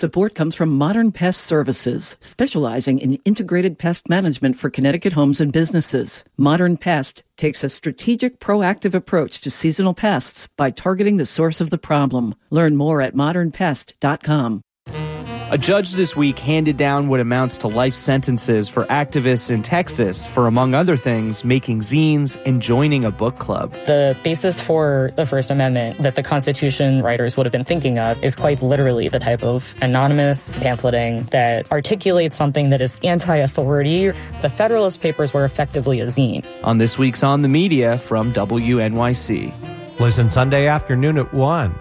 Support comes from Modern Pest Services, specializing in integrated pest management for Connecticut homes and businesses. Modern Pest takes a strategic, proactive approach to seasonal pests by targeting the source of the problem. Learn more at modernpest.com. A judge this week handed down what amounts to life sentences for activists in Texas for, among other things, making zines and joining a book club. The basis for the First Amendment that the Constitution writers would have been thinking of is quite literally the type of anonymous pamphleting that articulates something that is anti-authority. The Federalist Papers were effectively a zine. On this week's On the Media from WNYC. Listen Sunday afternoon at 1.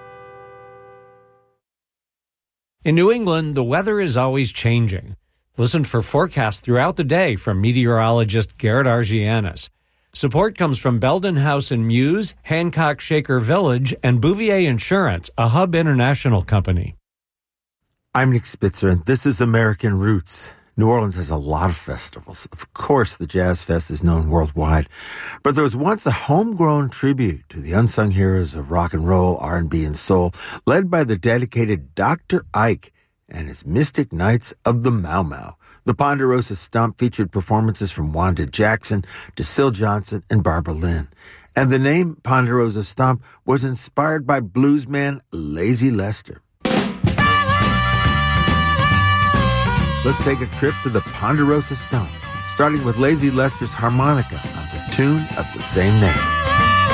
In New England, the weather is always changing. Listen for forecasts throughout the day from meteorologist Garrett Argianis. Support comes from Belden House and Muse, Hancock Shaker Village, and Bouvier Insurance, a Hub International company. I'm Nick Spitzer, and this is American Roots. New Orleans has a lot of festivals. Of course, the Jazz Fest is known worldwide. But there was once a homegrown tribute to the unsung heroes of rock and roll, R&B, and soul, led by the dedicated Dr. Ike and his Mystic Knights of the Mau Mau. The Ponderosa Stomp featured performances from Wanda Jackson to Syl Johnson and Barbara Lynn. And the name Ponderosa Stomp was inspired by bluesman Lazy Lester. Let's take a trip to the Ponderosa Stomp, starting with Lazy Lester's harmonica on the tune of the same name.